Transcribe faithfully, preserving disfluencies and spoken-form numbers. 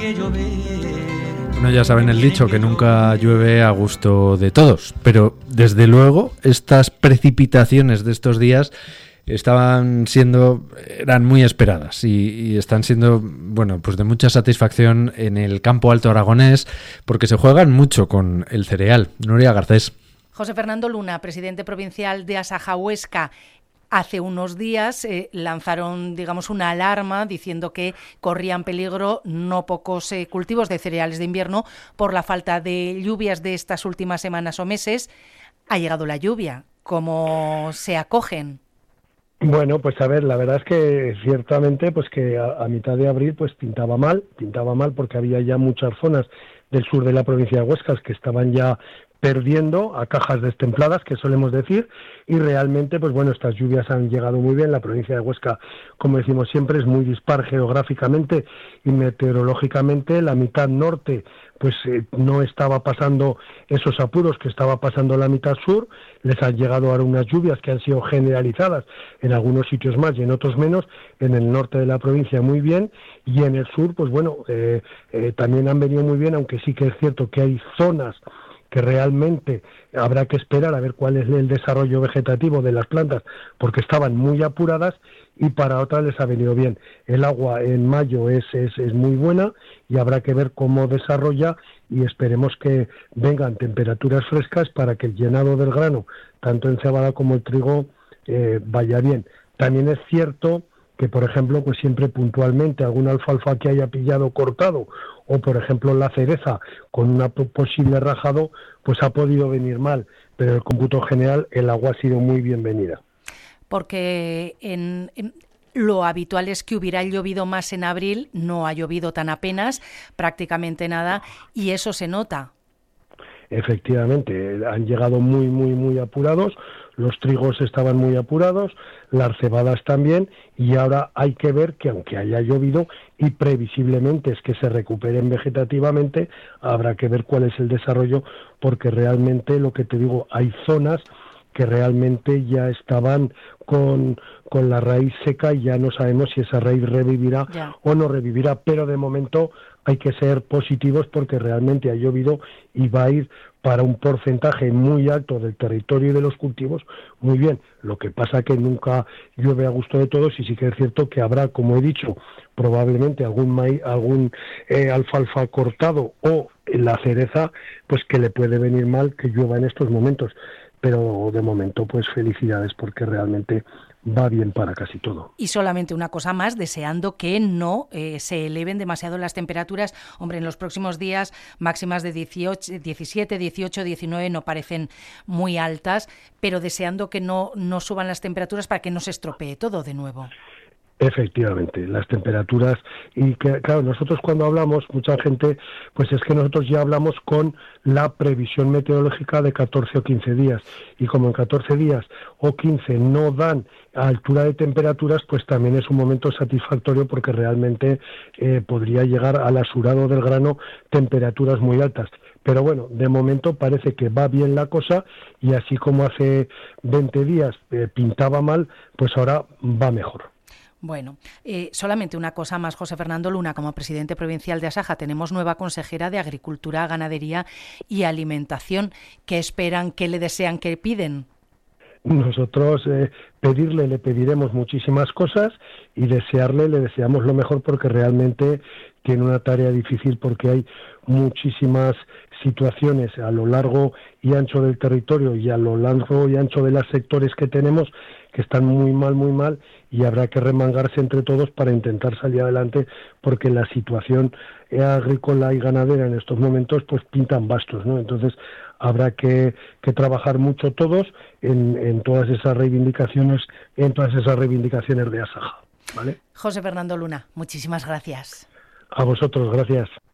que llover. Bueno, ya saben el dicho, que nunca llueve a gusto de todos, pero desde luego estas precipitaciones de estos días estaban siendo, eran muy esperadas y, y están siendo, bueno, pues de mucha satisfacción en el campo alto aragonés, porque se juegan mucho con el cereal. Nuria Garcés. José Fernando Luna, presidente provincial de Asaja Huesca. Hace unos días eh, lanzaron, digamos, una alarma diciendo que corrían peligro no pocos eh, cultivos de cereales de invierno por la falta de lluvias de estas últimas semanas o meses. Ha llegado la lluvia. ¿Cómo se acogen? Bueno, pues a ver, la verdad es que ciertamente pues que a, a mitad de abril pues pintaba mal, pintaba mal porque había ya muchas zonas del sur de la provincia de Huesca que estaban ya perdiendo a cajas destempladas, que solemos decir, y realmente, pues bueno, estas lluvias han llegado muy bien. La provincia de Huesca, como decimos siempre, es muy dispar geográficamente y meteorológicamente. La mitad norte, pues eh, no estaba pasando esos apuros que estaba pasando la mitad sur. Les han llegado ahora unas lluvias que han sido generalizadas en algunos sitios más y en otros menos. En el norte de la provincia muy bien, y en el sur, pues bueno, eh, eh, también han venido muy bien, aunque sí que es cierto que hay zonas que realmente habrá que esperar a ver cuál es el desarrollo vegetativo de las plantas, porque estaban muy apuradas, y para otras les ha venido bien. El agua en mayo es, es, es muy buena y habrá que ver cómo desarrolla, y esperemos que vengan temperaturas frescas para que el llenado del grano, tanto en cebada como el trigo, eh, vaya bien. También es cierto que, por ejemplo, pues siempre puntualmente alguna alfalfa que haya pillado cortado, o por ejemplo la cereza con un posible rajado, pues ha podido venir mal, pero en el cómputo general el agua ha sido muy bienvenida. Porque en, en lo habitual es que hubiera llovido más en abril, no ha llovido tan apenas, prácticamente nada, y eso se nota. Efectivamente, han llegado muy, muy, muy apurados, los trigos estaban muy apurados, las cebadas también, y ahora hay que ver que aunque haya llovido y previsiblemente es que se recuperen vegetativamente, habrá que ver cuál es el desarrollo, porque realmente, lo que te digo, hay zonas que realmente ya estaban con, con la raíz seca y ya no sabemos si esa raíz revivirá ya. o no revivirá, pero de momento hay que ser positivos porque realmente ha llovido y va a ir para un porcentaje muy alto del territorio y de los cultivos muy bien. Lo que pasa que nunca llueve a gusto de todos, y sí que es cierto que habrá, como he dicho, probablemente algún maíz, algún eh, alfalfa cortado o la cereza, pues que le puede venir mal que llueva en estos momentos. Pero de momento, pues felicidades, porque realmente va bien para casi todo. Y solamente una cosa más, deseando que no eh, se eleven demasiado las temperaturas. Hombre, en los próximos días máximas de dieciocho, diecisiete, dieciocho, diecinueve no parecen muy altas, pero deseando que no, no suban las temperaturas para que no se estropee todo de nuevo. Efectivamente, las temperaturas, y que, claro, nosotros cuando hablamos, mucha gente, pues es que nosotros ya hablamos con la previsión meteorológica de catorce o quince días, y como en catorce días o quince no dan a altura de temperaturas, pues también es un momento satisfactorio, porque realmente eh, podría llegar al asurado del grano temperaturas muy altas. Pero bueno, de momento parece que va bien la cosa, y así como hace veinte días eh, pintaba mal, pues ahora va mejor. Bueno, eh, solamente una cosa más, José Fernando Luna, como presidente provincial de Asaja, tenemos nueva consejera de Agricultura, Ganadería y Alimentación. ¿Qué esperan, qué le desean, qué piden? Nosotros eh, pedirle, le pediremos muchísimas cosas, y desearle, le deseamos lo mejor, porque realmente tiene una tarea difícil, porque hay muchísimas situaciones a lo largo y ancho del territorio y a lo largo y ancho de los sectores que tenemos que están muy mal, muy mal, y habrá que remangarse entre todos para intentar salir adelante, porque la situación agrícola y ganadera en estos momentos pues pintan bastos, ¿no? Entonces habrá que, que trabajar mucho todos en, en todas esas reivindicaciones, en todas esas reivindicaciones de Asaja, ¿vale? José Fernando Luna, muchísimas gracias. A vosotros, gracias.